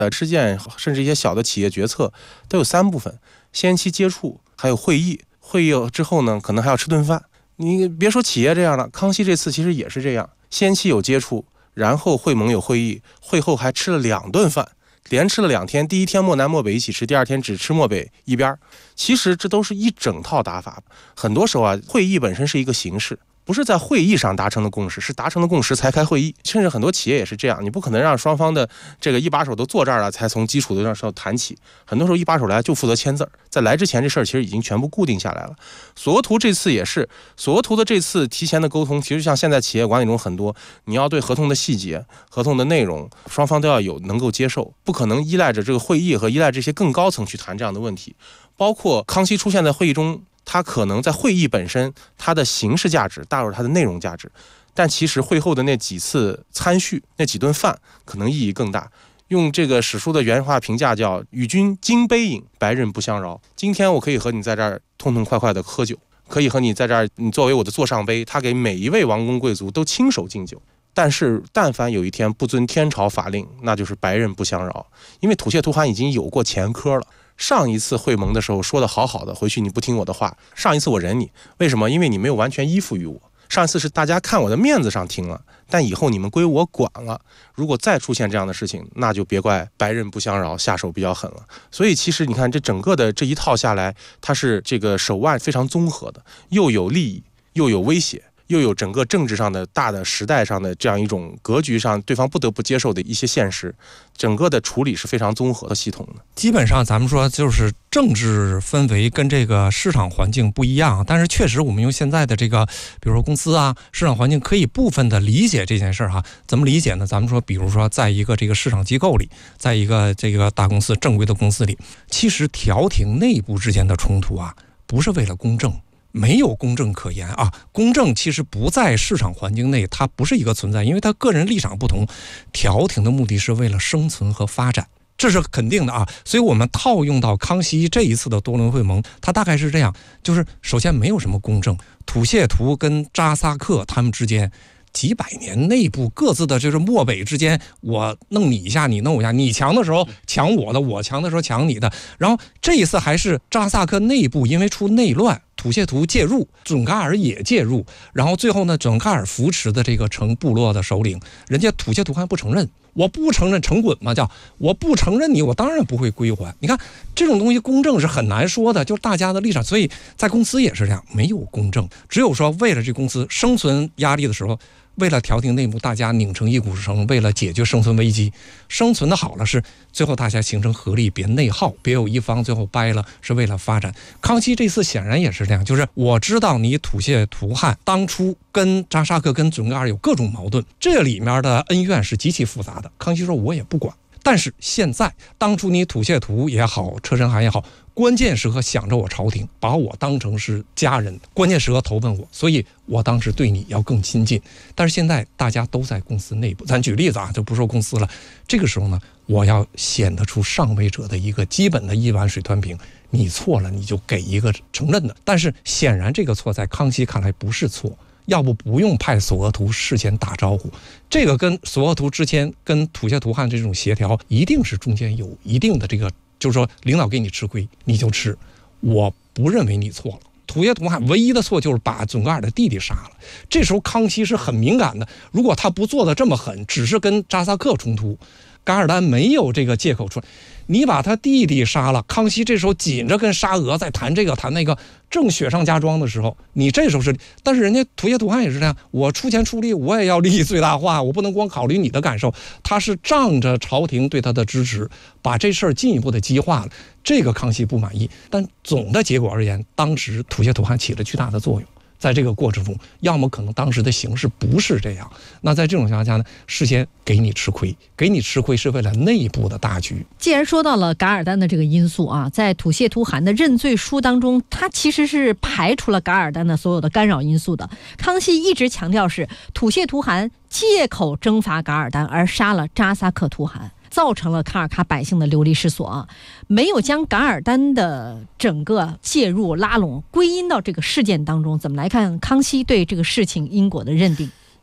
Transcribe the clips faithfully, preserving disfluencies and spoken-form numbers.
的事件，甚至一些小的企业决策，都有三部分：先期接触，还有会议，会议之后呢，可能还要吃顿饭。你别说企业这样了，康熙这次其实也是这样，先期有接触，然后会盟有会议，会后还吃了两顿饭。连吃了两天，第一天漠南漠北一起吃，第二天只吃漠北一边。其实这都是一整套打法。很多时候啊，会议本身是一个形式，不是在会议上达成的共识，是达成的共识才开会议。甚至很多企业也是这样，你不可能让双方的这个一把手都坐这儿了才从基础的时候谈起。很多时候一把手来就负责签字，在来之前这事儿其实已经全部固定下来了。索额图这次也是，索额图的这次提前的沟通，其实像现在企业管理中很多，你要对合同的细节、合同的内容，双方都要有能够接受，不可能依赖着这个会议和依赖这些更高层去谈这样的问题。包括康熙出现在会议中，它可能在会议本身，它的形式价值大于它的内容价值，但其实会后的那几次参叙、那几顿饭，可能意义更大。用这个史书的原话评价叫“与君金杯饮，白刃不相扰”。今天我可以和你在这儿痛痛快快的喝酒，可以和你在这儿，你作为我的座上杯，他给每一位王公贵族都亲手敬酒。但是但凡有一天不遵天朝法令，那就是白刃不相扰。因为吐谢图汗已经有过前科了，上一次会盟的时候说的好好的，回去你不听我的话，上一次我忍你，为什么？因为你没有完全依附于我。上一次是大家看我的面子上听了，但以后你们归我管了。如果再出现这样的事情，那就别怪白刃不相扰，下手比较狠了。所以其实你看这整个的这一套下来，它是这个手腕非常综合的，又有利益，又有威胁，又有整个政治上的大的时代上的这样一种格局上对方不得不接受的一些现实，整个的处理是非常综合的系统的。 基本上咱们说就是政治氛围跟这个市场环境不一样，但是确实我们用现在的这个比如说公司啊市场环境可以部分的理解这件事哈。怎么理解呢？咱们说比如说在一个这个市场机构里，在一个这个大公司正规的公司里，其实调停内部之间的冲突啊不是为了公正，没有公正可言啊！公正其实不在市场环境内，它不是一个存在，因为它个人立场不同。调停的目的是为了生存和发展，这是肯定的啊。所以我们套用到康熙这一次的多伦会盟，它大概是这样：就是首先没有什么公正，吐谢图跟扎萨克他们之间几百年内部各自的就是漠北之间，我弄你一下，你弄我一下，你强的时候抢我的，我强的时候抢你的。然后这一次还是扎萨克内部因为出内乱，吐谢图介入，准噶尔也介入，然后最后呢，准噶尔扶持的这个成部落的首领，人家吐谢图汗不承认，我不承认成滚嘛，叫我不承认你，我当然不会归还。你看这种东西公正是很难说的，就是大家的立场，所以在公司也是这样，没有公正，只有说为了这公司生存压力的时候，为了调停内部，大家拧成一股绳，为了解决生存危机，生存的好了是最后大家形成合力，别内耗，别有一方最后掰了，是为了发展。康熙这次显然也是这样，就是我知道你吐谢图汗当初跟扎萨克跟准噶尔有各种矛盾，这里面的恩怨是极其复杂的。康熙说我也不管，但是现在当初你吐谢图也好，车臣汗也好，关键时刻想着我朝廷，把我当成是家人，关键时刻投奔我，所以我当时对你要更亲近。但是现在大家都在公司内部，咱举例子啊，就不说公司了。这个时候呢，我要显得出上位者的一个基本的一碗水端平，你错了你就给一个承认的。但是显然这个错在康熙看来不是错，要不不用派索额图事先打招呼。这个跟索额图之前跟吐谢图汗这种协调，一定是中间有一定的这个，就是说领导给你吃亏你就吃，我不认为你错了。吐谢图汗唯一的错就是把准噶尔的弟弟杀了，这时候康熙是很敏感的，如果他不做的这么狠，只是跟扎萨克冲突，噶尔丹没有这个借口出来，你把他弟弟杀了，康熙这时候紧着跟沙俄在谈这个谈那个，正雪上加霜的时候，你这时候是，但是人家吐谢图汗也是这样，我出钱出力，我也要利益最大化，我不能光考虑你的感受，他是仗着朝廷对他的支持，把这事儿进一步的激化了，这个康熙不满意。但总的结果而言，当时吐谢图汗起了巨大的作用。在这个过程中，要么可能当时的形势不是这样，那在这种情况下呢，事先给你吃亏，给你吃亏是为了内部的大局。 既然说到了噶尔丹的这个因素啊，在吐谢图汗的认罪书当中，他其实是排除了噶尔丹的所有的干扰因素的。康熙一直强调是吐谢图汗借口征伐噶尔丹而杀了扎萨克图汗，造成了卡尔喀百姓的流离失所啊，没有将噶尔丹的整个介入拉拢归因到这个事件当中。怎么来看康熙对这个事情因果的认定？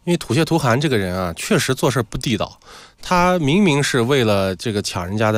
因为吐谢图汗这个人啊，确实做事不地道，他明明是为了这个抢人家的